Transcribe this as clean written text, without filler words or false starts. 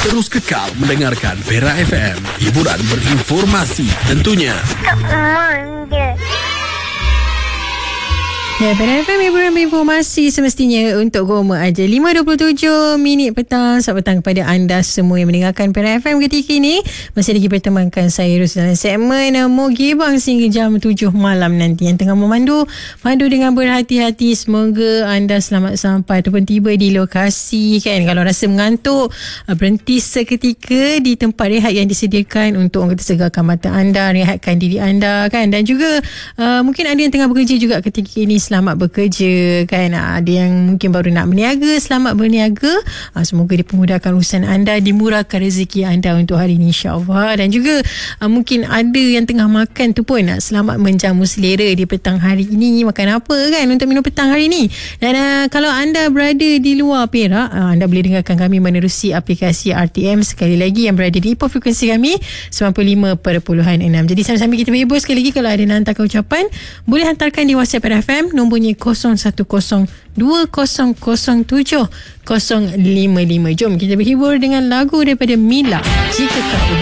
Terus kekal mendengarkan Perak FM. Hiburan berinformasi tentunya. Ya, Perak FM hiburan berinformasi semestinya untuk Goma aja. 5.27 minit petang. Selamat petang kepada anda semua yang mendengarkan Perak FM ketika ini. Masih lagi bertemankan saya Rus dalam segmen Mogibang sehingga jam 7 malam nanti. Yang tengah memandu dengan berhati-hati. Semoga anda selamat sampai ataupun tiba di lokasi kan. Kalau rasa mengantuk, berhenti seketika di tempat rehat yang disediakan untuk orang kata segarkan mata anda, rehatkan diri anda kan. Dan juga mungkin ada yang tengah bekerja juga ketika ini. Selamat bekerja kan. Ada yang mungkin baru nak berniaga, selamat berniaga. Semoga dipermudahkan urusan anda, dimurahkan rezeki anda untuk hari ini insya-Allah. Dan juga mungkin ada yang tengah makan tu pun selamat menjamu selera di petang hari ini. Makan apa kan untuk minum petang hari ini. Dan kalau anda berada di luar Perak, anda boleh dengarkan kami menerusi aplikasi RTM sekali lagi yang berada di frekuensi kami 95.6. Jadi sambil-sambil kita berhibur sekali lagi, kalau ada nak hantarkan ucapan boleh hantarkan di WhatsApp RFM. Nombornya 0102007055. Jom kita berhibur dengan lagu daripada Mila, Jika Kau